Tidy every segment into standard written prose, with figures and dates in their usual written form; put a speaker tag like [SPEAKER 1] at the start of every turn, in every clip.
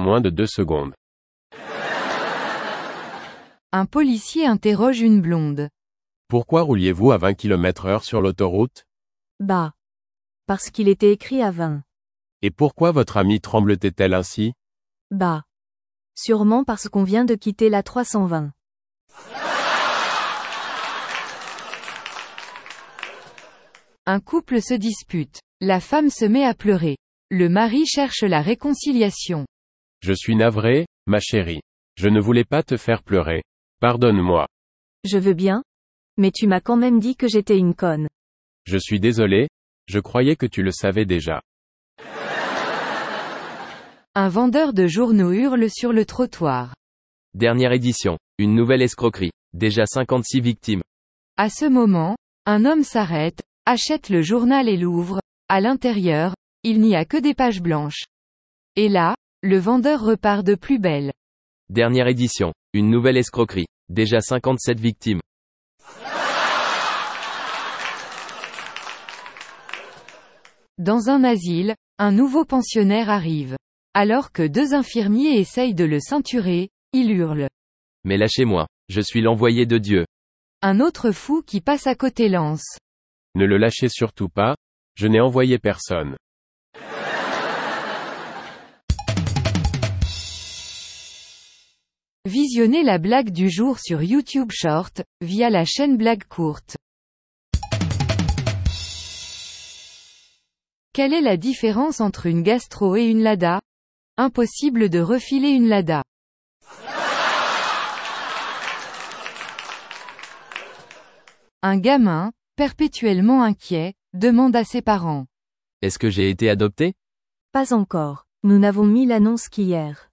[SPEAKER 1] moins de 2 secondes.
[SPEAKER 2] Un policier interroge une blonde.
[SPEAKER 1] Pourquoi rouliez-vous à 20 km/h sur l'autoroute?
[SPEAKER 3] Bah. Parce qu'il était écrit à 20.
[SPEAKER 1] Et pourquoi votre amie tremblotait-elle ainsi?
[SPEAKER 3] Bah. Sûrement parce qu'on vient de quitter la 320.
[SPEAKER 2] Un couple se dispute. La femme se met à pleurer. Le mari cherche la réconciliation.
[SPEAKER 1] Je suis navré, ma chérie. Je ne voulais pas te faire pleurer. Pardonne-moi.
[SPEAKER 3] Je veux bien. Mais tu m'as quand même dit que j'étais une conne.
[SPEAKER 1] Je suis désolé, je croyais que tu le savais déjà.
[SPEAKER 2] Un vendeur de journaux hurle sur le trottoir.
[SPEAKER 4] Dernière édition. Une nouvelle escroquerie. Déjà 56 victimes.
[SPEAKER 2] À ce moment, un homme s'arrête, achète le journal et l'ouvre. À l'intérieur, il n'y a que des pages blanches. Et là, le vendeur repart de plus belle.
[SPEAKER 4] Dernière édition. Une nouvelle escroquerie. Déjà 57 victimes.
[SPEAKER 2] Dans un asile, un nouveau pensionnaire arrive. Alors que 2 infirmiers essayent de le ceinturer, il hurle.
[SPEAKER 4] Mais lâchez-moi. Je suis l'envoyé de Dieu.
[SPEAKER 2] Un autre fou qui passe à côté lance.
[SPEAKER 1] Ne le lâchez surtout pas, je n'ai envoyé personne.
[SPEAKER 2] Visionnez la blague du jour sur YouTube Short, via la chaîne Blague Courte. Quelle est la différence entre une gastro et une Lada? Impossible de refiler une Lada. Un gamin, perpétuellement inquiet, demande à ses parents.
[SPEAKER 4] Est-ce que j'ai été adopté?
[SPEAKER 3] Pas encore. Nous n'avons mis l'annonce qu'hier.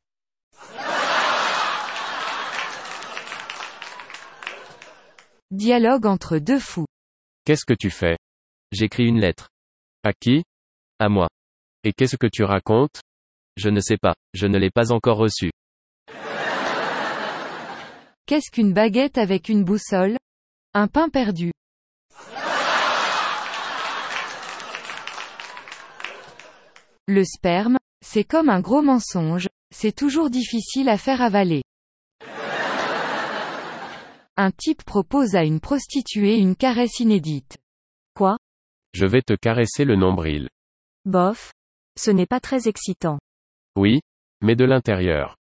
[SPEAKER 2] Dialogue entre 2 fous.
[SPEAKER 1] Qu'est-ce que tu fais?
[SPEAKER 4] J'écris une lettre.
[SPEAKER 1] À qui?
[SPEAKER 4] À moi.
[SPEAKER 1] Et qu'est-ce que tu racontes?
[SPEAKER 4] Je ne sais pas. Je ne l'ai pas encore reçue.
[SPEAKER 2] Qu'est-ce qu'une baguette avec une boussole? Un pain perdu. Le sperme, c'est comme un gros mensonge, c'est toujours difficile à faire avaler. Un type propose à une prostituée une caresse inédite.
[SPEAKER 3] Quoi?
[SPEAKER 1] Je vais te caresser le nombril.
[SPEAKER 3] Bof. Ce n'est pas très excitant.
[SPEAKER 1] Oui, mais de l'intérieur.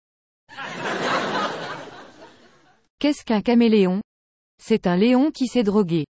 [SPEAKER 2] Qu'est-ce qu'un caméléon? C'est un léon qui s'est drogué.